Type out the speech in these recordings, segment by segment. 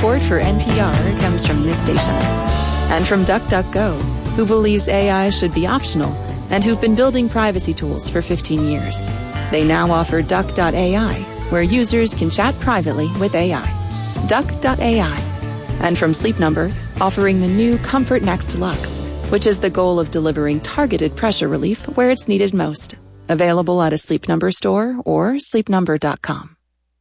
Support for NPR comes from this station. And from DuckDuckGo, who believes AI should be optional and who've been building privacy tools for 15 years. They now offer Duck.ai, where users can chat privately with AI. Duck.ai. And from Sleep Number, offering the new Comfort Next Luxe, which is the goal of delivering targeted pressure relief where it's needed most. Available at a Sleep Number store or sleepnumber.com.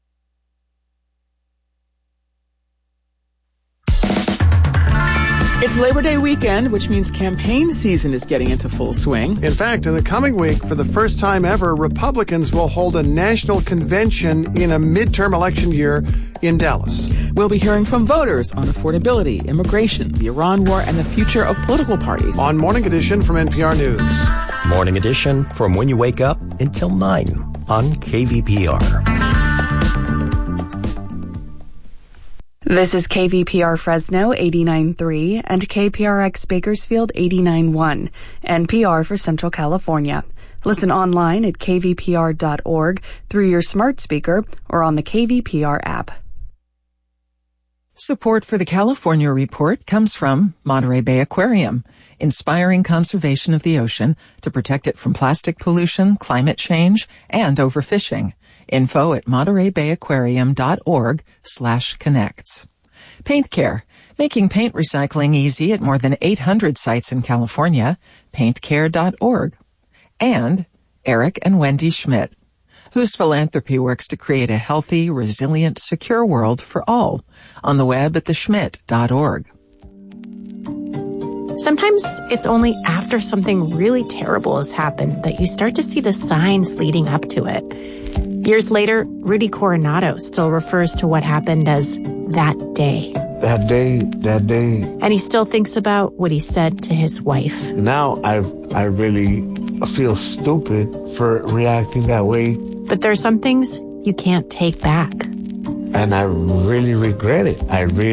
It's Labor Day weekend, which means campaign season is getting into full swing. In fact, in the coming week, for the first time ever, Republicans will hold a national convention in a midterm election year in Dallas. We'll be hearing from voters on affordability, immigration, the Iran war, and the future of political parties. On Morning Edition from NPR News. Morning Edition from when you wake up until 9 on KVPR. This is KVPR Fresno 89.3 and KPRX Bakersfield 89.1, NPR for Central California. Listen online at kvpr.org through your smart speaker or on the KVPR app. Support for the California Report comes from Monterey Bay Aquarium, inspiring conservation of the ocean to protect it from plastic pollution, climate change, and overfishing. Info at montereybayaquarium.org/connects. Paint Care, making paint recycling easy at more than 800 sites in California. Paintcare.org. And Eric and Wendy Schmidt, whose philanthropy works to create a healthy, resilient, secure world for all. On the web at theschmidt.org. Sometimes it's only after something really terrible has happened that you start to see the signs leading up to it. Years later, Rudy Coronado still refers to what happened as that day. That day. And he still thinks about what he said to his wife. Now I really feel stupid for reacting that way. But there are some things you can't take back. And I really regret it.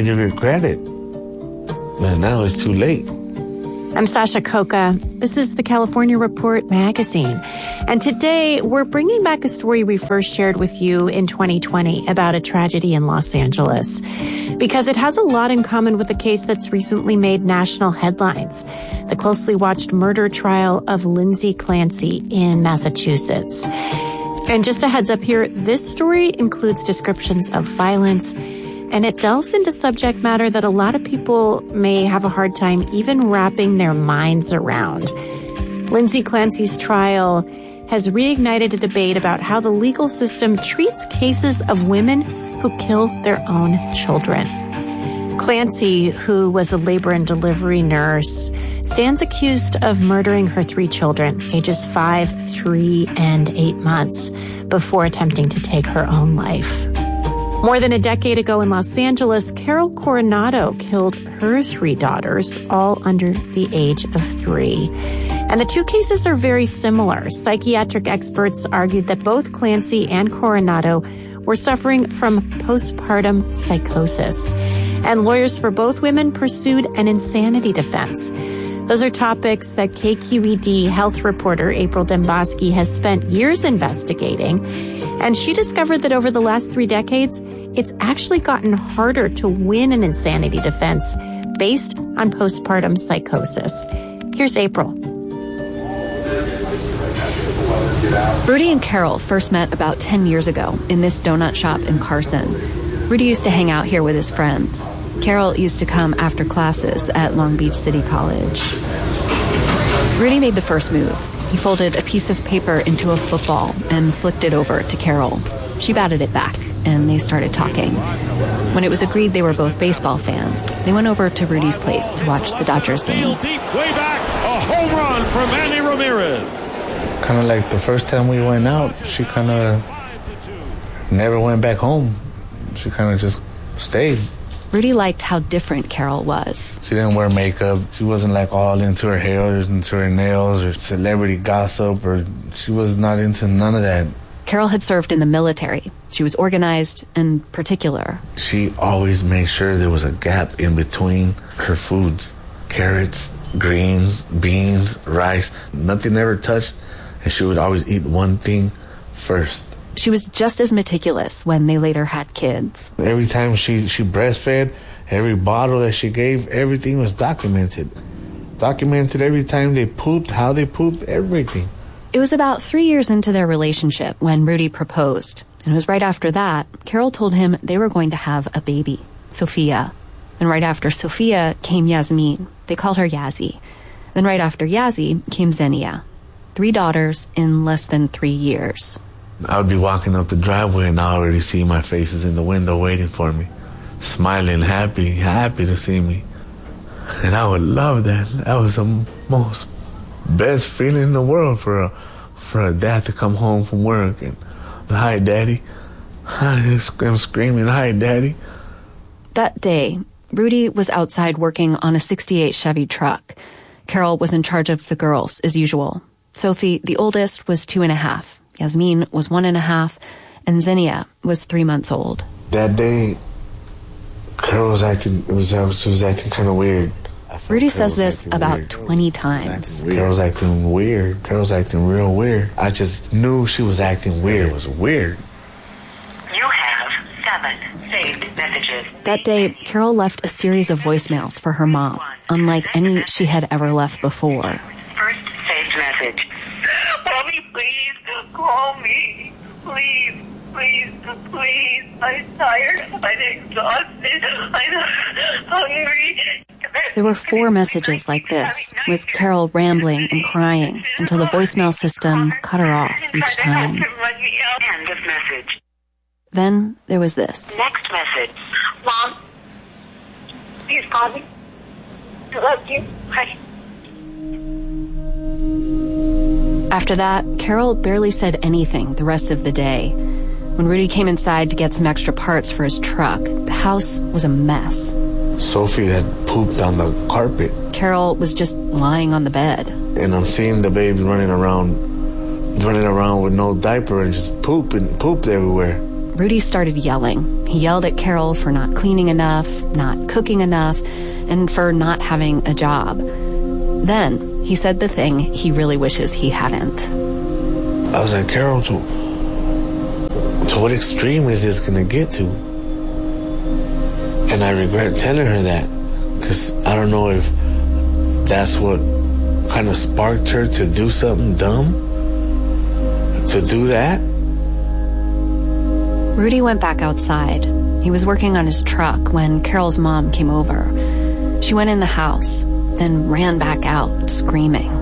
But now it's too late. I'm Sasha Coca. This is the California Report magazine. And today we're bringing back a story we first shared with you in 2020 about a tragedy in Los Angeles, because it has a lot in common with a case that's recently made national headlines, the closely watched murder trial of Lindsay Clancy in Massachusetts. And just a heads up here, this story includes descriptions of violence, and it delves into subject matter that a lot of people may have a hard time even wrapping their minds around. Lindsay Clancy's trial has reignited a debate about how the legal system treats cases of women who kill their own children. Clancy, who was a labor and delivery nurse, stands accused of murdering her 3 children, ages 5, 3, and 8 months, before attempting to take her own life. More than a decade ago in Los Angeles, Carol Coronado killed her 3 daughters, all under the age of 3. And the 2 cases are very similar. Psychiatric experts argued that both Clancy and Coronado were suffering from postpartum psychosis. And lawyers for both women pursued an insanity defense. Those are topics that KQED health reporter April Dembosky has spent years investigating. And she discovered that over the last 3 decades, it's actually gotten harder to win an insanity defense based on postpartum psychosis. Here's April. Rudy and Carol first met about 10 years ago in this donut shop in Carson. Rudy used to hang out here with his friends. Carol used to come after classes at Long Beach City College. Rudy made the first move. He folded a piece of paper into a football and flicked it over to Carol. She batted it back, and they started talking. When it was agreed they were both baseball fans, they went over to Rudy's place to watch the Dodgers game. Deep way back, a home run from Manny Ramirez. Kind of like the first time we went out, she kind of never went back home. She kind of just stayed. Rudy liked how different Carol was. She didn't wear makeup. She wasn't like all into her hair or into her nails or celebrity gossip, or she was not into none of that. Carol had served in the military. She was organized and particular. She always made sure there was a gap in between her foods. Carrots, greens, beans, rice, nothing ever touched. And she would always eat one thing first. she was just as meticulous when they later had kids. Every time she breastfed, every bottle that she gave, everything was documented. Documented every time they pooped, how they pooped, everything. It was about 3 years into their relationship when Rudy proposed. And it was right after that, Carol told him they were going to have a baby, Sophia. And right after Sophia came Yasmin. They called her Yazzie. Then right after Yazzie came Xenia. 3 daughters in less than 3 years. I would be walking up the driveway and I already see my faces in the window waiting for me. Smiling, happy to see me. And I would love that. That was the most best feeling in the world for a dad to come home from work and, hi, Daddy. I'm screaming, hi, Daddy. That day, Rudy was outside working on a 68 Chevy truck. Carol was in charge of the girls, as usual. Sophie, the oldest, was 2.5. Yasmin was 1.5. And Xenia was 3 months old. That day, Carol was acting, she was acting kind of weird. Rudy says this about 20 times. Carol was acting weird. Carol was acting real weird. I just knew she was acting weird. It was weird. You have 7 saved messages. That day, Carol left a series of voicemails for her mom, unlike any she had ever left before. First saved message. Mommy, please, call me. Please, please, please. I'm tired. I'm exhausted. I'm hungry. There were 4 messages like this, with Carol rambling and crying until the voicemail system cut her off each time. End of message. Then there was this. Next message. Mom, please call me. I love you. Bye. After that, Carol barely said anything the rest of the day. When Rudy came inside to get some extra parts for his truck, the house was a mess. Sophie had pooped on the carpet. Carol was just lying on the bed. And I'm seeing the baby running around with no diaper and just pooped everywhere. Rudy started yelling. He yelled at Carol for not cleaning enough, not cooking enough, and for not having a job. Then he said the thing he really wishes he hadn't. I was like, Carol, to what extreme is this going to get to? And I regret telling her that, because I don't know if that's what kind of sparked her to do something dumb, to do that. Rudy went back outside. He was working on his truck when Carol's mom came over. She went in the house, then ran back out, screaming.